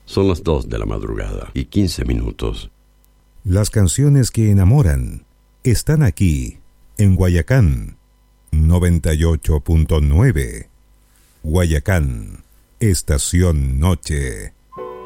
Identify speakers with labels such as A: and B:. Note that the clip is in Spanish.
A: Son las 2 de la madrugada y 15 minutos.
B: Las canciones que enamoran están aquí, en Guayacán 98.9. Guayacán, Estación Noche.